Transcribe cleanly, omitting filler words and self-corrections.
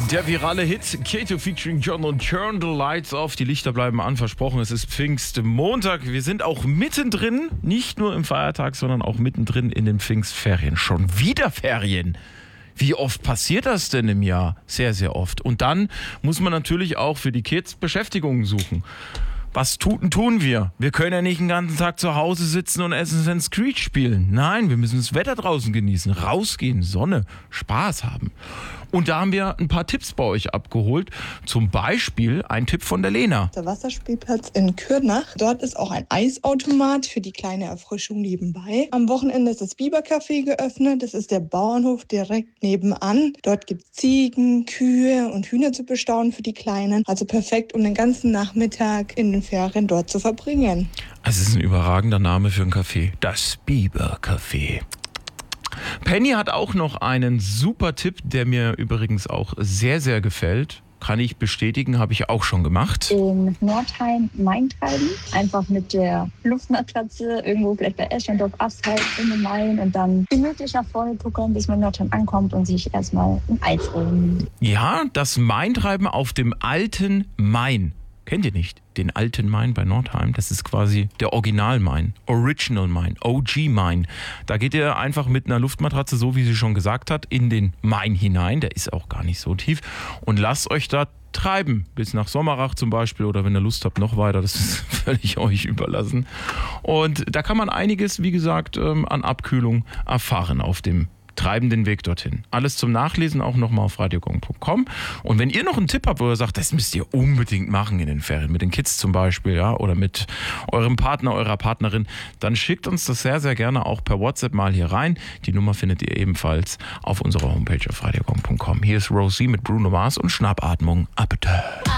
Der virale Hit Kato featuring John und Turn the Lights Off. Die Lichter bleiben an, versprochen. Es ist Pfingstmontag. Wir sind auch mittendrin, nicht nur im Feiertag, sondern auch mittendrin in den Pfingstferien. Schon wieder Ferien. Wie oft passiert das denn im Jahr? Sehr, sehr oft. Und dann muss man natürlich auch für die Kids Beschäftigungen suchen. Was tun wir? Wir können ja nicht den ganzen Tag zu Hause sitzen und Assassin's Creed spielen. Nein, wir müssen das Wetter draußen genießen, rausgehen, Sonne, Spaß haben. Und da haben wir ein paar Tipps bei euch abgeholt. Zum Beispiel ein Tipp von der Lena. Der Wasserspielplatz in Kürnach. Dort ist auch ein Eisautomat für die kleine Erfrischung nebenbei. Am Wochenende ist das Bibercafé geöffnet. Das ist der Bauernhof direkt nebenan. Dort gibt es Ziegen, Kühe und Hühner zu bestaunen für die Kleinen. Also perfekt, um den ganzen Nachmittag in den Ferien dort zu verbringen. Es ist ein überragender Name für ein Café. Das Bibercafé. Penny hat auch noch einen super Tipp, der mir übrigens auch sehr, sehr gefällt. Kann ich bestätigen, habe ich auch schon gemacht. In Nordheim Main treiben. Einfach mit der Luftmatratze irgendwo vielleicht bei Eschendorf Asphalt in den Main und dann gemütlich nach vorne gucken, bis man in Nordheim ankommt und sich erstmal ein Eis holen. Ja, das Main-Treiben auf dem alten Main. Kennt ihr nicht? Den alten Main bei Nordheim. Das ist quasi der Original-Main. Original Main. OG Main. Da geht ihr einfach mit einer Luftmatratze, so wie sie schon gesagt hat, in den Main hinein. Der ist auch gar nicht so tief. Und lasst euch da treiben. Bis nach Sommerach zum Beispiel. Oder wenn ihr Lust habt, noch weiter. Das ist völlig euch überlassen. Und da kann man einiges, wie gesagt, an Abkühlung erfahren auf dem treibenden Weg dorthin. Alles zum Nachlesen auch nochmal auf radiogong.com. Und wenn ihr noch einen Tipp habt, wo ihr sagt, das müsst ihr unbedingt machen in den Ferien, mit den Kids zum Beispiel, ja, oder mit eurem Partner, eurer Partnerin, dann schickt uns das sehr, sehr gerne auch per WhatsApp mal hier rein. Die Nummer findet ihr ebenfalls auf unserer Homepage auf radiogong.com. Hier ist Rosie mit Bruno Mars und Schnappatmung. Ab.